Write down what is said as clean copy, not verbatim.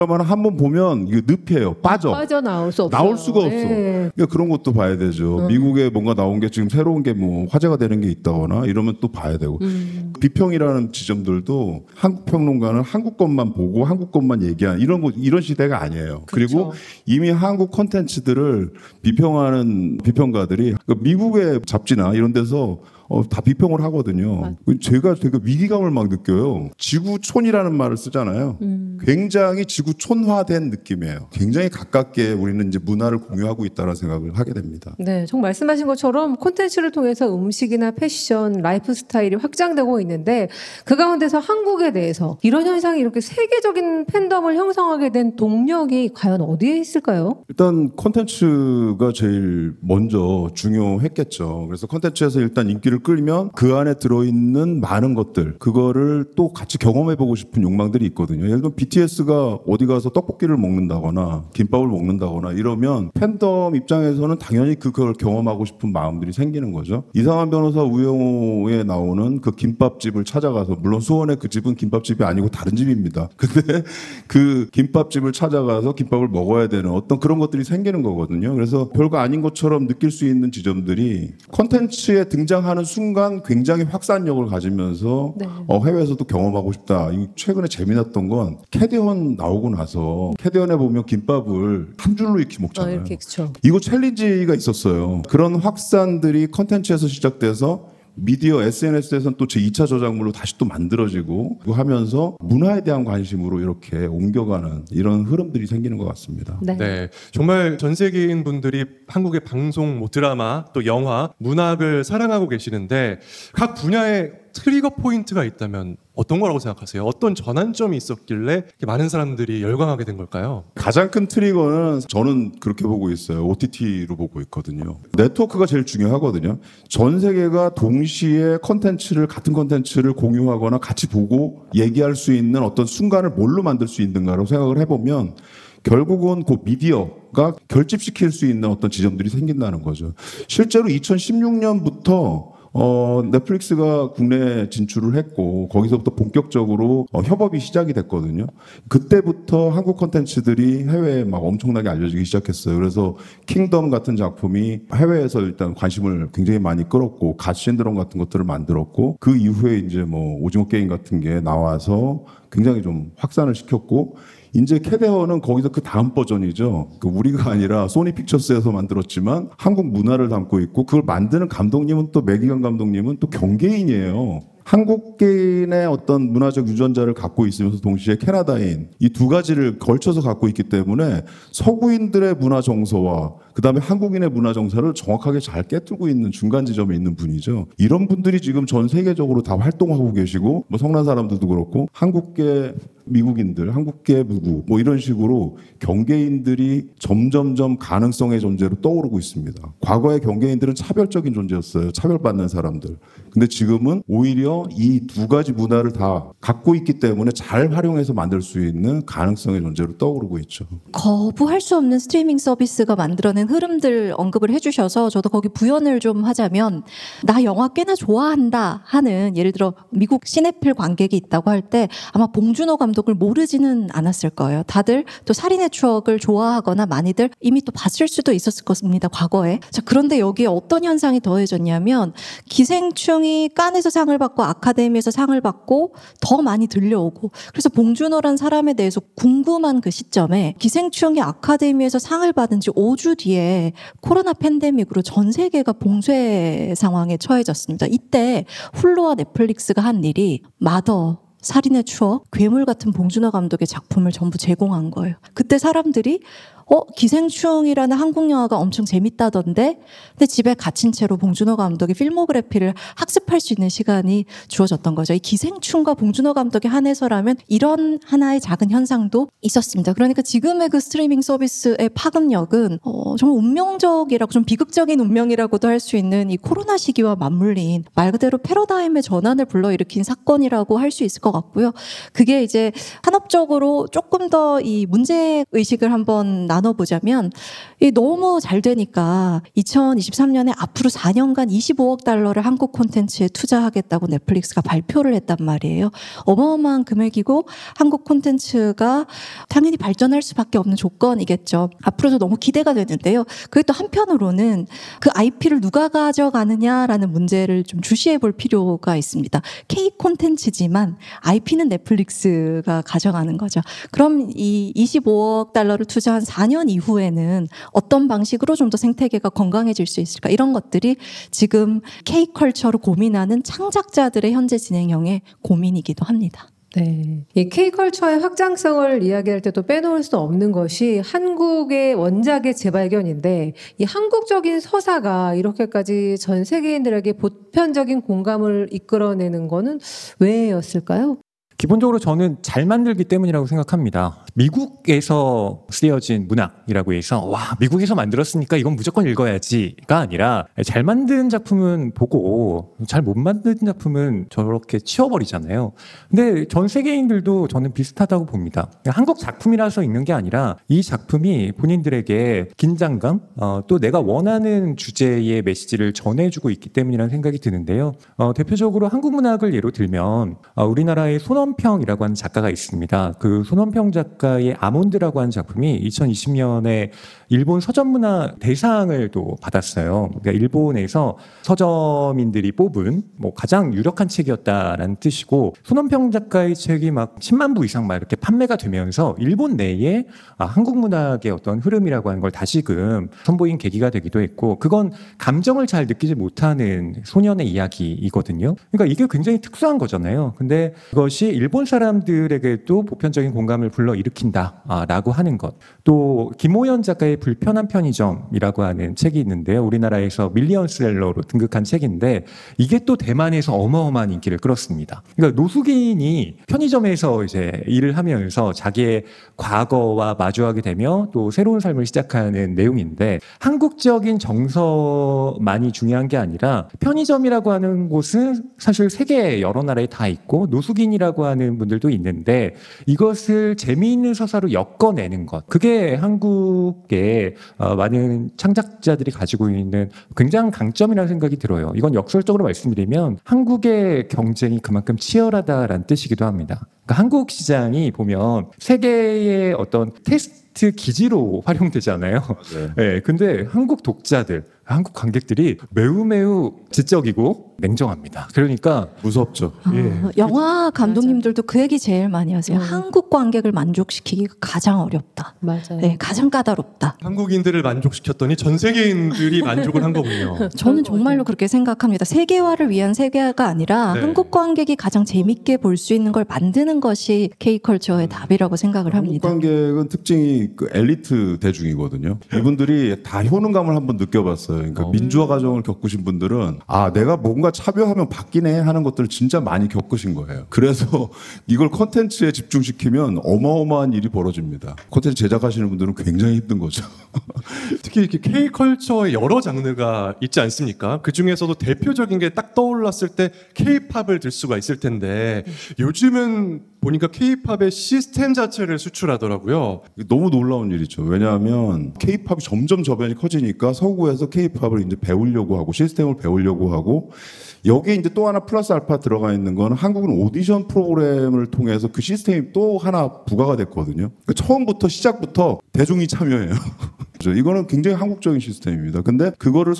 드라마는 한번 보면 이거 늪이에요. 빠져나올 수 없어요. 나올 수가 없어. 네. 그러니까 그런 것도 봐야 되죠. 미국에 뭔가 나온 게 지금 새로운 게 뭐 화제가 되는 게 있다거나 이러면 또 봐야 되고. 비평이라는 지점들도 한국 평론가는 한국 것만 보고 한국 것만 얘기한 이런 시대가 아니에요. 그렇죠. 그리고 이미 한국 콘텐츠들을 비평하는 비평가들이 미국의 잡지나 이런 데서 다 비평을 하거든요. 제가 되게 위기감을 막 느껴요. 지구촌이라는 말을 쓰잖아요. 굉장히 지구촌화된 느낌이에요. 굉장히 가깝게 우리는 이제 문화를 공유하고 있다는 생각을 하게 됩니다. 네, 정 말씀하신 것처럼 콘텐츠를 통해서 음식이나 패션, 라이프 스타일이 확장되고 있는데 그 가운데서 한국에 대해서 이런 현상이 이렇게 세계적인 팬덤을 형성하게 된 동력이 과연 어디에 있을까요? 일단 콘텐츠가 제일 먼저 중요했겠죠. 그래서 콘텐츠에서 일단 인기를 끌면 그 안에 들어있는 많은 것들 그거를 또 같이 경험해보고 싶은 욕망들이 있거든요. 예를 들면 BTS가 어디 가서 떡볶이를 먹는다거나 김밥을 먹는다거나 이러면 팬덤 입장에서는 당연히 그걸 경험하고 싶은 마음들이 생기는 거죠. 이상한 변호사 우영우에 나오는 그 김밥집을 찾아가서 물론 수원의 그 집은 김밥집이 아니고 다른 집입니다. 근데 그 김밥집을 찾아가서 김밥을 먹어야 되는 어떤 그런 것들이 생기는 거거든요. 그래서 별거 아닌 것처럼 느낄 수 있는 지점들이 콘텐츠에 등장하는 순간 굉장히 확산력을 가지면서 네. 해외에서도 경험하고 싶다. 최근에 재미났던 건 캐디언 나오고 나서 캐디언에 보면 김밥을 한 줄로 이렇게 먹잖아요. 이렇게 그렇죠. 이거 챌린지가 있었어요. 그런 확산들이 콘텐츠에서 시작돼서 미디어 SNS에서는 또 제2차 저작물로 다시 또 만들어지고 하면서 문화에 대한 관심으로 이렇게 옮겨가는 이런 흐름들이 생기는 것 같습니다. 네. 네, 정말 전 세계인 분들이 한국의 방송, 뭐 드라마, 또 영화, 문학을 사랑하고 계시는데 각 분야에 트리거 포인트가 있다면 어떤 거라고 생각하세요? 어떤 전환점이 있었길래 이렇게 많은 사람들이 열광하게 된 걸까요? 가장 큰 트리거는 저는 그렇게 보고 있어요. OTT로 보고 있거든요. 네트워크가 제일 중요하거든요. 전 세계가 동시에 같은 컨텐츠를 공유하거나 같이 보고 얘기할 수 있는 어떤 순간을 뭘로 만들 수 있는가라고 생각을 해보면 결국은 그 미디어가 결집시킬 수 있는 어떤 지점들이 생긴다는 거죠. 실제로 2016년부터 넷플릭스가 국내 진출을 했고 거기서부터 본격적으로 협업이 시작이 됐거든요. 그때부터 한국 콘텐츠들이 해외에 막 엄청나게 알려지기 시작했어요. 그래서 킹덤 같은 작품이 해외에서 일단 관심을 굉장히 많이 끌었고 갓 신드롬 같은 것들을 만들었고 그 이후에 이제 뭐 오징어 게임 같은 게 나와서 굉장히 좀 확산을 시켰고 이제 캐데헌은 거기서 그 다음 버전이죠. 우리가 아니라 소니 픽처스에서 만들었지만 한국 문화를 담고 있고 그걸 만드는 감독님은 또 매기관 감독님은 또 경계인이에요. 한국계인의 어떤 문화적 유전자를 갖고 있으면서 동시에 캐나다인 이 두 가지를 걸쳐서 갖고 있기 때문에 서구인들의 문화 정서와 그다음에 한국인의 문화 정서를 정확하게 잘 깨뜨리고 있는 중간 지점에 있는 분이죠. 이런 분들이 지금 전 세계적으로 다 활동하고 계시고 뭐 성난 사람들도 그렇고 한국계 미국인들, 한국계 누구 뭐 이런 식으로 경계인들이 점점점 가능성의 존재로 떠오르고 있습니다. 과거의 경계인들은 차별적인 존재였어요. 차별받는 사람들. 근데 지금은 오히려 이 두 가지 문화를 다 갖고 있기 때문에 잘 활용해서 만들 수 있는 가능성의 존재로 떠오르고 있죠. 거부할 수 없는 스트리밍 서비스가 만들어낸 흐름들 언급을 해주셔서 저도 거기 부연을 좀 하자면 나 영화 꽤나 좋아한다 하는 예를 들어 미국 시네필 관객이 있다고 할 때 아마 봉준호 감독을 모르지는 않았을 거예요. 다들 또 살인의 추억을 좋아하거나 많이들 이미 또 봤을 수도 있었을 것입니다. 과거에. 자, 그런데 여기에 어떤 현상이 더해졌냐면 기생충이 칸에서 상을 받고 아카데미에서 상을 받고 더 많이 들려오고 그래서 봉준호란 사람에 대해서 궁금한 그 시점에 기생충이 아카데미에서 상을 받은 지 5주 뒤에 코로나 팬데믹으로 전 세계가 봉쇄 상황에 처해졌습니다. 이때 훌루와 넷플릭스가 한 일이 마더 살인의 추억, 괴물 같은 봉준호 감독의 작품을 전부 제공한 거예요. 그때 사람들이 기생충이라는 한국 영화가 엄청 재밌다던데 근데 집에 갇힌 채로 봉준호 감독의 필모그래피를 학습할 수 있는 시간이 주어졌던 거죠. 이 기생충과 봉준호 감독의 한 해서라면 이런 하나의 작은 현상도 있었습니다. 그러니까 지금의 그 스트리밍 서비스의 파급력은 정말 운명적이라고 좀 비극적인 운명이라고도 할 수 있는 이 코로나 시기와 맞물린 말 그대로 패러다임의 전환을 불러일으킨 사건이라고 할 수 있을 것 같고요. 그게 이제 산업적으로 조금 더 이 문제 의식을 한번 나눠보자면 이 너무 잘 되니까 2023년에 앞으로 4년간 25억 달러를 한국 콘텐츠에 투자하겠다고 넷플릭스가 발표를 했단 말이에요. 어마어마한 금액이고 한국 콘텐츠가 당연히 발전할 수밖에 없는 조건이겠죠. 앞으로도 너무 기대가 되는데요. 그게 또 한편으로는 그 IP를 누가 가져가느냐라는 문제를 좀 주시해 볼 필요가 있습니다. K 콘텐츠지만 IP는 넷플릭스가 가져가는 거죠. 그럼 이 25억 달러를 투자한 4년 이후에는 어떤 방식으로 좀 더 생태계가 건강해질 수 있을까? 이런 것들이 지금 K컬처로 고민하는 창작자들의 현재 진행형의 고민이기도 합니다. 네. 이 K컬처의 확장성을 이야기할 때도 빼놓을 수 없는 것이 한국의 원작의 재발견인데 이 한국적인 서사가 이렇게까지 전 세계인들에게 보편적인 공감을 이끌어내는 거는 왜였을까요? 기본적으로 저는 잘 만들기 때문이라고 생각합니다. 미국에서 쓰여진 문학이라고 해서 와 미국에서 만들었으니까 이건 무조건 읽어야지가 아니라 잘 만든 작품은 보고 잘 못 만든 작품은 저렇게 치워버리잖아요. 근데 전 세계인들도 저는 비슷하다고 봅니다. 한국 작품이라서 읽는 게 아니라 이 작품이 본인들에게 긴장감 또 내가 원하는 주제의 메시지를 전해주고 있기 때문이라는 생각이 드는데요. 대표적으로 한국 문학을 예로 들면 우리나라의 손원평이라고 하는 작가가 있습니다. 그 손원평 작가의 아몬드라고 하는 작품이 2020년에 일본 서점문화 대상을 또 받았어요. 그러니까 일본에서 서점인들이 뽑은 뭐 가장 유력한 책이었다라는 뜻이고 손원평 작가의 책이 막 10만 부 이상 막 이렇게 판매가 되면서 일본 내에 한국 문학의 어떤 흐름이라고 하는 걸 다시금 선보인 계기가 되기도 했고 그건 감정을 잘 느끼지 못하는 소년의 이야기이거든요. 그러니까 이게 굉장히 특수한 거잖아요. 근데 그것이 일본 사람들에게도 보편적인 공감을 불러일으킨다라고 하는 것. 또 김호연 작가의 불편한 편의점이라고 하는 책이 있는데요. 우리나라에서 밀리언셀러로 등극한 책인데 이게 또 대만에서 어마어마한 인기를 끌었습니다. 그러니까 노숙인이 편의점에서 이제 일을 하면서 자기의 과거와 마주하게 되며 또 새로운 삶을 시작하는 내용인데 한국적인 정서만이 중요한 게 아니라 편의점이라고 하는 곳은 사실 세계 여러 나라에 다 있고 노숙인이라고 하는 분들도 있는데 이것을 재미있는 서사로 엮어내는 것 그게 한국의 많은 창작자들이 가지고 있는 굉장한 강점이라는 생각이 들어요. 이건 역설적으로 말씀드리면 한국의 경쟁이 그만큼 치열하다라는 뜻이기도 합니다. 그러니까 한국 시장이 보면 세계의 어떤 테스트 기지로 활용되잖아요. 네. 근데 한국 독자들, 한국 관객들이 매우 지적이고 냉정합니다. 그러니까 무섭죠. 영화 감독님들도 그 얘기 제일 많이 하세요. 한국 관객을 만족시키기가 가장 어렵다. 맞아요. 네, 가장 까다롭다. 한국인들을 만족시켰더니 전 세계인들이 만족을 한 거군요. 저는 정말로 그렇게 생각합니다. 세계화를 위한 세계화가 아니라 네. 한국 관객이 가장 재밌게 볼 수 있는 걸 만드는 것이 K컬처의 답이라고 생각을 한국 합니다. 관객은 특징이 그 엘리트 대중이거든요. 이분들이 다 효능감을 한번 느껴봤어요. 그러니까 민주화 과정을 겪으신 분들은 내가 뭔가 차별하면 바뀌네 하는 것들을 진짜 많이 겪으신 거예요. 그래서 이걸 콘텐츠에 집중시키면 어마어마한 일이 벌어집니다. 콘텐츠 제작하시는 분들은 굉장히 힘든 거죠. 특히 이렇게 K컬처의 여러 장르가 있지 않습니까? 그 중에서도 대표적인 게 딱 떠올랐을 때 K-팝을 들 수가 있을 텐데 요즘은 보니까 K-팝의 시스템 자체를 수출하더라고요. 너무 놀라운 일이죠. 왜냐하면 K-팝이 점점 저변이 커지니까 서구에서 K-팝을 이제 배우려고 하고 시스템을 배우려고 하고 여기에 이제 또 하나 플러스 알파 들어가 있는 건 한국은 오디션 프로그램을 통해서 그 시스템이 또 하나 부과가 됐거든요. 그러니까 처음부터 시작부터 대중이 참여해요. 이거는 굉장히 한국적인 시스템입니다. 근데 그거를